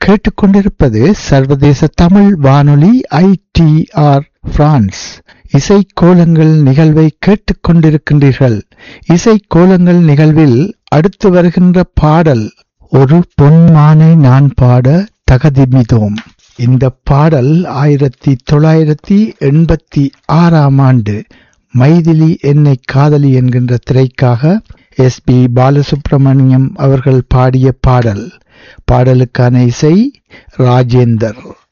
கேட்டுக்கொண்டிருப்பது சர்வதேச தமிழ் வானொலி ITR பிரான்ஸ். இசைக்கோலங்கள் நிகழ்வை கேட்டுக்கொண்டிருக்கின்றீர்கள். இசைக்கோலங்கள் நிகழ்வில் அடுத்து வருகின்ற பாடல் ஒரு பொன்மானை நான் பாட தகதிமிதோம். இந்த பாடல் 1986 ஆண்டு மைதிலி என்னை காதலி என்கின்ற திரைக்காக SP பாலசுப்ரமணியம் அவர்கள் பாடிய பாடல். பாடலுக்கான இசை ராஜேந்தர்.